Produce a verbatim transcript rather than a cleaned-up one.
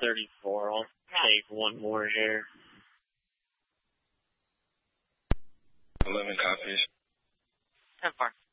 thirty-four. I'll take one more here. eleven copies. ten four.